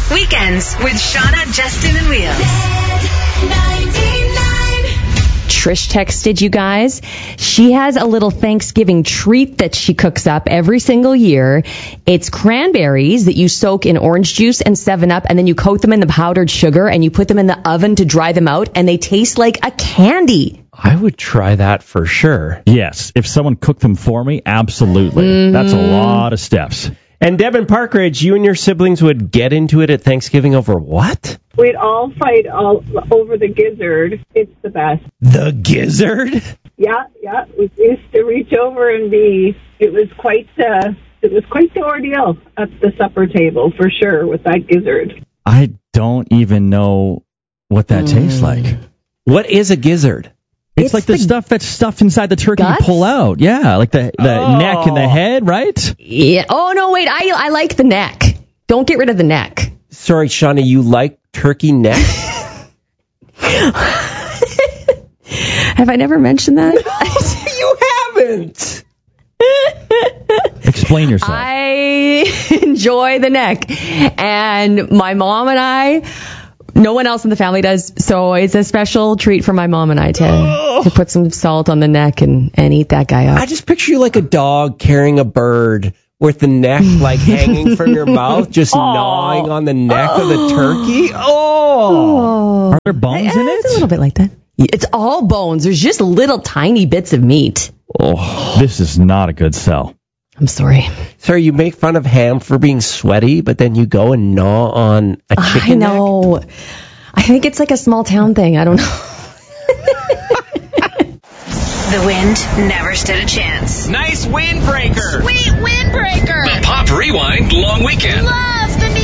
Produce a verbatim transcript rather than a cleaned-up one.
Weekends with Shauna, Justin, and Wheels. Trish texted you guys. She has a little Thanksgiving treat that she cooks up every single year. It's cranberries that you soak in orange juice and seven up, and then you coat them in the powdered sugar, and you put them in the oven to dry them out, and they taste like a candy. I would try that for sure. Yes, if someone cooked them for me, absolutely. Mm-hmm. That's a lot of steps. And Devin Parkridge, you and your siblings would get into it at Thanksgiving over what? We'd all fight all over the gizzard. It's the best. The gizzard? Yeah, yeah. We used to reach over and be. It was quite. Uh, it was quite the ordeal at the supper table for sure with that gizzard. I don't even know what that mm. tastes like. What is a gizzard? It's, it's like the, the stuff that's stuffed inside the turkey guts? You pull out. Yeah, like the, the oh. neck and the head, right? Yeah. Oh, no, wait. I I like the neck. Don't get rid of the neck. Sorry, Shauna, you like turkey neck? Have I never mentioned that? You haven't. Explain yourself. I enjoy the neck. And my mom and I... No one else in the family does, so it's a special treat for my mom and I to, oh. to put some salt on the neck and, and eat that guy up. I just picture you like a dog carrying a bird with the neck like hanging from your mouth, just oh. gnawing on the neck oh. of the turkey. Oh! Are there bones I, in it? It's a little bit like that. It's all bones. There's just little tiny bits of meat. Oh, this is not a good sell. I'm sorry. Sorry, you make fun of ham for being sweaty, but then you go and gnaw on a chicken I know. neck? I think it's like a small town thing. I don't know. The wind never stood a chance. Nice windbreaker. Sweet windbreaker. The Pop Rewind Long Weekend. Love